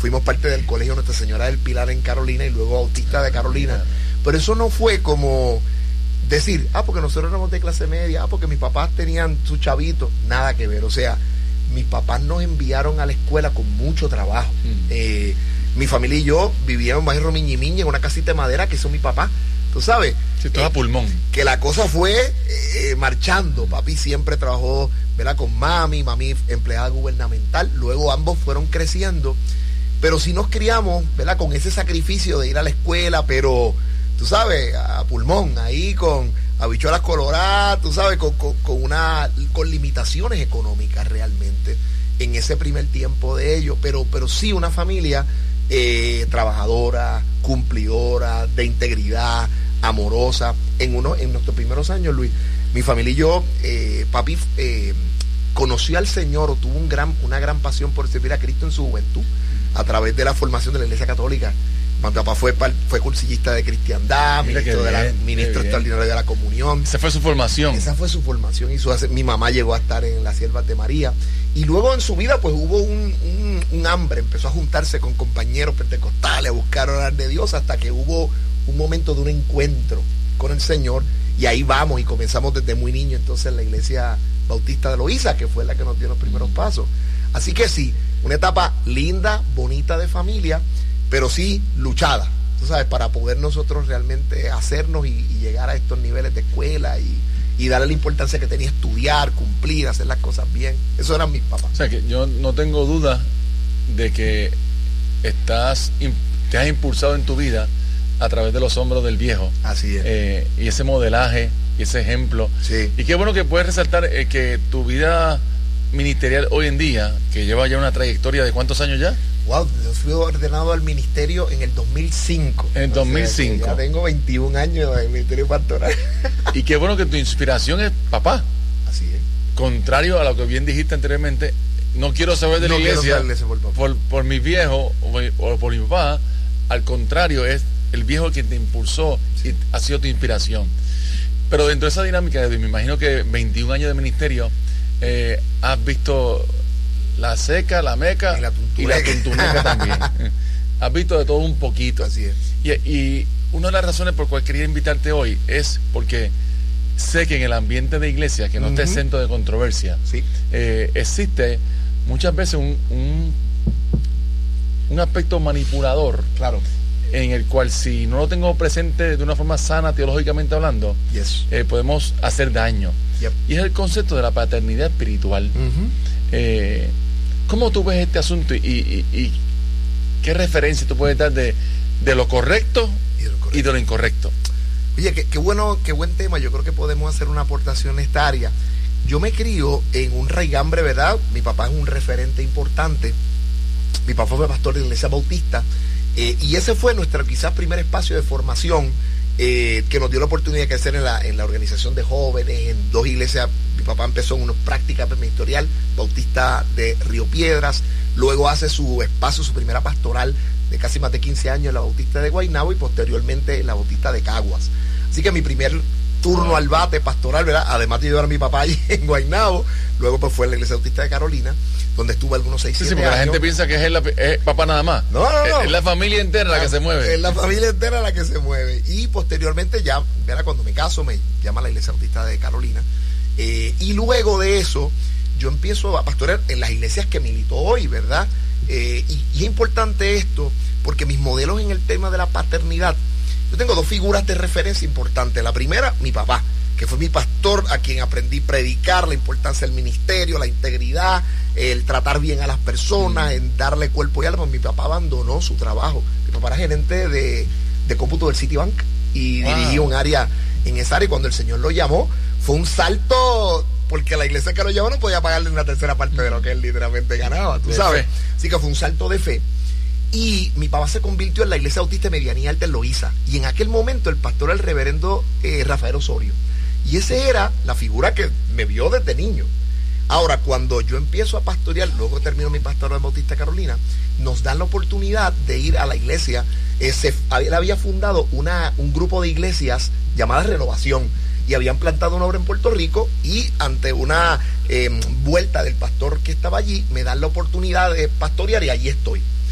fuimos parte del colegio Nuestra Señora del Pilar en Carolina y luego Bautista de Carolina. Pero eso no fue como decir, porque nosotros éramos de clase media, porque mis papás tenían su chavito, nada que ver. O sea, mis papás nos enviaron a la escuela con mucho trabajo. Mi familia y yo vivíamos en Barrio Miñimiña, en una casita de madera que hizo mi papá. Tú sabes. Sí, todo a pulmón. Que la cosa fue marchando. Papi siempre trabajó, ¿verdad?, con mami empleada gubernamental. Luego ambos fueron creciendo. Pero sí nos criamos, ¿verdad?, con ese sacrificio de ir a la escuela, pero, tú sabes, a pulmón, ahí con habichuelas coloradas, tú sabes, con limitaciones económicas realmente en ese primer tiempo de ellos. Pero sí una familia trabajadora, cumplidora, de integridad, amorosa. En nuestros primeros años, Luis, mi familia y yo, papi conoció al Señor o tuvo una gran pasión por servir a Cristo en su juventud a través de la formación de la Iglesia Católica. Mi papá fue cursillista de cristiandad, ministro extraordinario de la comunión. Esa fue su formación. Mi mamá llegó a estar en las Siervas de María. Y luego en su vida pues hubo un hambre, empezó a juntarse con compañeros pentecostales, a buscar orar de Dios, hasta que hubo un momento de un encuentro con el Señor, y ahí vamos, y comenzamos desde muy niño entonces en la Iglesia Bautista de Loíza, que fue la que nos dio los primeros pasos. Así que sí, una etapa linda, bonita de familia, pero sí luchada, tú sabes, para poder nosotros realmente hacernos y llegar a estos niveles de escuela y darle la importancia que tenía estudiar, cumplir, hacer las cosas bien. Eso eran mis papás. O sea que yo no tengo duda de que te has impulsado en tu vida a través de los hombros del viejo. Así es. Y ese modelaje y ese ejemplo. Sí. Y qué bueno que puedes resaltar que tu vida ministerial hoy en día, que lleva ya una trayectoria de ¿cuántos años ya? Wow, yo fui ordenado al ministerio en el 2005. En el 2005. Ya tengo 21 años en el ministerio pastoral. Y qué bueno que tu inspiración es papá. Así es. Contrario a lo que bien dijiste anteriormente, no quiero saber de la iglesia por mi viejo o por mi papá. Al contrario, es el viejo quien te impulsó, sí, y ha sido tu inspiración. Pero dentro de esa dinámica, me imagino que 21 años de ministerio, has visto la seca, la meca y la tuntuneca también. Has visto de todo un poquito. Así es. Y una de las razones por cual quería invitarte hoy es porque sé que en el ambiente de iglesia, que no está exento de controversia, sí, existe muchas veces un aspecto manipulador, claro, en el cual si no lo tengo presente de una forma sana teológicamente hablando, yes, podemos hacer daño. Yep. Y es el concepto de la paternidad espiritual. ¿Cómo tú ves este asunto y qué referencia tú puedes dar de lo correcto y de lo incorrecto? Oye, qué buen tema. Yo creo que podemos hacer una aportación en esta área. Yo me crío en un raigambre, ¿verdad? Mi papá es un referente importante. Mi papá fue pastor de la Iglesia Bautista, y ese fue nuestro quizás primer espacio de formación, que nos dio la oportunidad de crecer en la organización de jóvenes, en 2 iglesias. Mi papá empezó en una práctica ministerial Bautista de Río Piedras, luego hace su espacio, su primera pastoral de casi más de 15 años en la Bautista de Guaynabo y posteriormente en la Bautista de Caguas. Así que mi primer turno al bate pastoral, ¿verdad?, además de llevar a mi papá allí en Guaynabo, luego pues fue en la Iglesia Bautista de Carolina, donde estuve algunos 6 años. Sí, porque la gente piensa que es papá nada más. No. Es la familia entera la que se mueve. Es la familia entera la que se mueve. Y posteriormente ya, ¿verdad?, cuando me caso, me llama a la Iglesia Bautista de Carolina. Y luego de eso, yo empiezo a pastorear en las iglesias que milito hoy, ¿verdad? Y es importante esto, porque mis modelos en el tema de la paternidad, yo tengo 2 figuras de referencia importantes. La primera, mi papá, que fue mi pastor, a quien aprendí a predicar la importancia del ministerio, la integridad, el tratar bien a las personas, en darle cuerpo y alma. Mi papá abandonó su trabajo. Mi papá era gerente de cómputo del Citibank y dirigía un área en esa área, y cuando el Señor lo llamó, fue un salto, porque la iglesia que lo llamó no podía pagarle una tercera parte de lo que él literalmente ganaba, tú sabes. Así que fue un salto de fe. Y mi papá se convirtió en la Iglesia Bautista de Medianía Alta en Loíza. Y en aquel momento el pastor era el reverendo Rafael Osorio. Y ese era la figura que me vio desde niño. Ahora, cuando yo empiezo a pastorear, luego termino mi pastorado en Bautista Carolina, nos dan la oportunidad de ir a la iglesia. Él había fundado un grupo de iglesias llamada Renovación, y habían plantado una obra en Puerto Rico, y ante una vuelta del pastor que estaba allí, me dan la oportunidad de pastorear, y allí estoy.